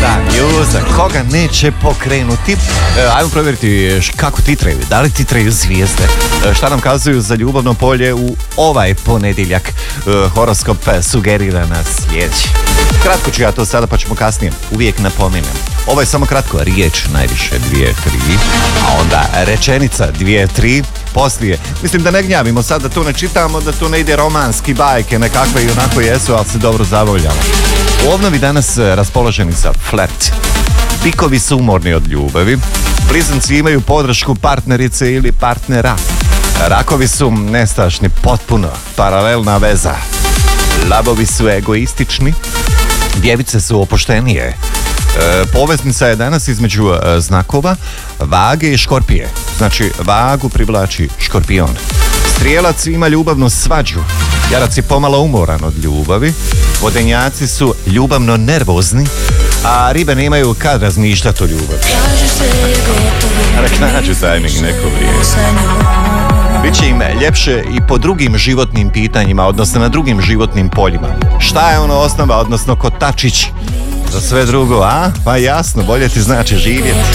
Da, Mjuza, koga neće pokrenuti? Ajmo provjeriti kako titraju, da li titraju zvijezde? Šta nam kazuju za ljubavno polje u ovaj ponedjeljak? Horoskop sugerira nas sljedeći. Kratko ću ja to sada, pa ćemo kasnije. Uvijek napominjem. Ovo je samo kratko, riječ najviše 2-3, a onda rečenica 2-3, poslije. Mislim da ne gnjavimo sad, da tu ne čitamo, da tu ne ide romanski bajke, nekakve i onako jesu, ali se dobro zavoljamo. U obnovi danas raspoloženi za flirt. Bikovi su umorni od ljubavi. Blizanci imaju podršku partnerice ili partnera. Rakovi su nestašni, potpuno paralelna veza. Labovi su egoistični. Djevice su opuštenije. Poveznica je danas između znakova Vage i Škorpije. Znači, Vagu privlači Škorpion. Strijelac ima ljubavnu svađu. Jarac je pomalo umoran od ljubavi. Vodenjaci su ljubavno nervozni, a ribe nemaju kad razmišljati o ljubavi. Nek nađu tajming neko vrijeme. Biće im ljepše i po drugim životnim pitanjima, odnosno na drugim životnim poljima. Šta je ono osnova, odnosno kotačić za sve drugo, a? Pa jasno, bolje ti znači živjeti.